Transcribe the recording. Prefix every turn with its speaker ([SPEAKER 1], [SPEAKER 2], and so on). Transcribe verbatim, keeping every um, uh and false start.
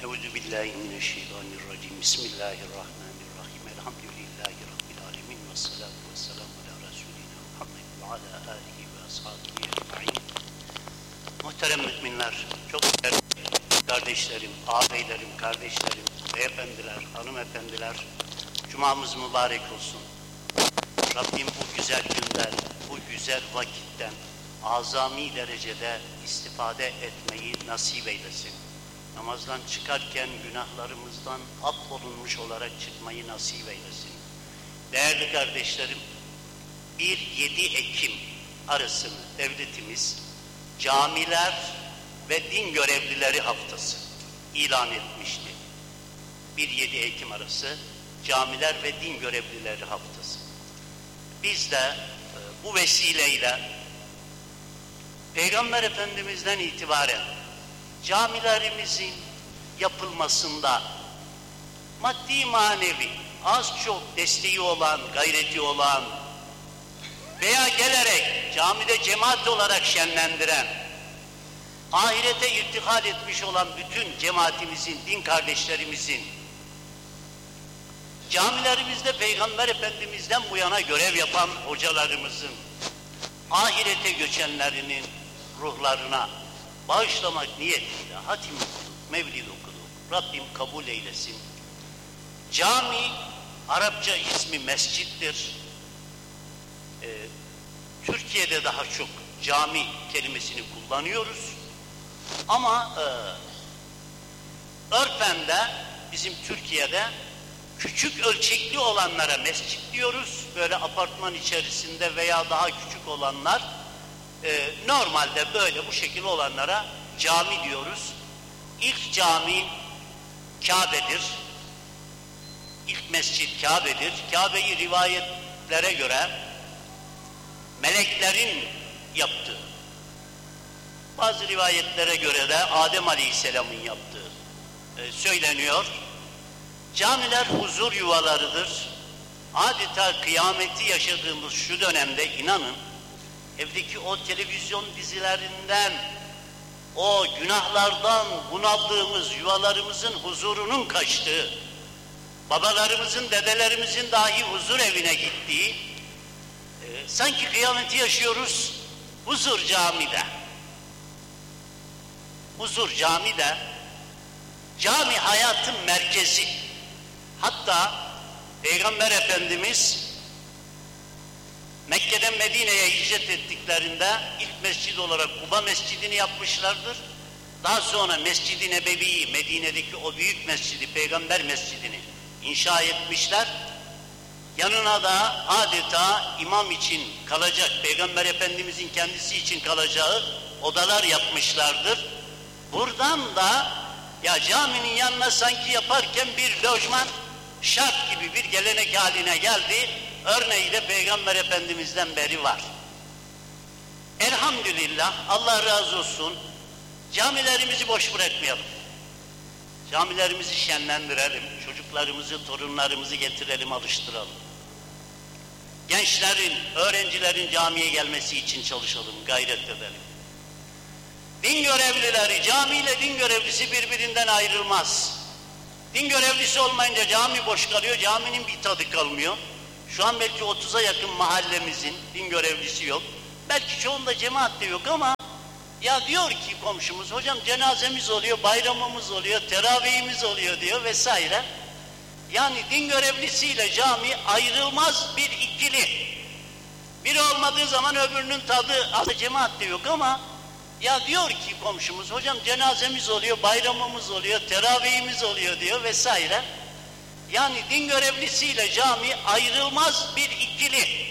[SPEAKER 1] Euzu billahi mineşşeytanirracim. Bismillahirrahmanirrahim. Elhamdülillahi rabbil alamin ve salatu vesselamu ala resulina Muhammed ve ala alihi ve ashabihi ecmaîn. Muhterem müminler, çok değerli kardeşlerim, ağabeylerim, kardeşlerim, beyefendiler, hanımefendiler, cumamız mübarek olsun. Rabbim bu güzel günden, bu güzel vakitten azami derecede istifade etmeyi nasip eylesin. Namazdan çıkarken günahlarımızdan affolunmuş olarak çıkmayı nasip eylesin. Değerli kardeşlerim, bir yedi Ekim arasını devletimiz camiler ve din görevlileri haftası ilan etmişti. bir yedi Ekim arası camiler ve din görevlileri haftası. Biz de bu vesileyle Peygamber Efendimiz'den itibaren camilerimizin yapılmasında maddi manevi az çok desteği olan, gayreti olan veya gelerek camide cemaat olarak şenlendiren, ahirete irtihal etmiş olan bütün cemaatimizin, din kardeşlerimizin, camilerimizde Peygamber Efendimiz'den bu yana görev yapan hocalarımızın, ahirete göçenlerinin ruhlarına bağışlamak niyetiyle hatim okuduk, mevlid okuduk. Rabbim kabul eylesin. Cami, Arapça ismi mescittir. Ee, Türkiye'de daha çok cami kelimesini kullanıyoruz. Ama e, örfen de bizim Türkiye'de küçük ölçekli olanlara mescit diyoruz. Böyle apartman içerisinde veya daha küçük olanlar, e, normalde böyle bu şekilde olanlara cami diyoruz. İlk cami Kabe'dir. İlk mescit Kabe'dir. Kabe'yi rivayetlere göre meleklerin yaptığı, bazı rivayetlere göre de Adem Aleyhisselam'ın yaptığı e, söyleniyor. Camiler huzur yuvalarıdır. Adeta kıyameti yaşadığımız şu dönemde inanın, evdeki o televizyon dizilerinden, o günahlardan bunaldığımız yuvalarımızın huzurunun kaçtığı, babalarımızın, dedelerimizin dahi huzur evine gittiği, e, sanki kıyameti yaşıyoruz, huzur camide. Huzur camide, cami hayatın merkezi. Hatta Peygamber Efendimiz Mekke'den Medine'ye hicret ettiklerinde ilk mescid olarak Kuba Mescidini yapmışlardır. Daha sonra Mescid-i Nebevi'yi, Medine'deki o büyük mescidi, Peygamber Mescidini inşa etmişler. Yanına da adeta imam için kalacak, Peygamber Efendimizin kendisi için kalacağı odalar yapmışlardır. Buradan da ya caminin yanına sanki yaparken bir lojman şart gibi bir gelenek haline geldi. Örneği de Peygamber Efendimiz'den beri var. Elhamdülillah, Allah razı olsun, camilerimizi boş bırakmayalım. Camilerimizi şenlendirelim, çocuklarımızı, torunlarımızı getirelim, alıştıralım. Gençlerin, öğrencilerin camiye gelmesi için çalışalım, gayret edelim. Din görevlileri, camiyle din görevlisi birbirinden ayrılmaz. Din görevlisi olmayınca cami boş kalıyor, caminin bir tadı kalmıyor. Şu an belki otuza yakın mahallemizin din görevlisi yok. Belki çoğunda cemaat de yok ama ya diyor ki komşumuz, hocam cenazemiz oluyor, bayramımız oluyor, teravihimiz oluyor diyor vesaire. Yani din görevlisiyle cami ayrılmaz bir ikili. Biri olmadığı zaman öbürünün tadı, adı cemaat de yok ama ya diyor ki komşumuz, hocam cenazemiz oluyor, bayramımız oluyor, teravihimiz oluyor diyor vesaire. Yani din görevlisiyle cami ayrılmaz bir ikili.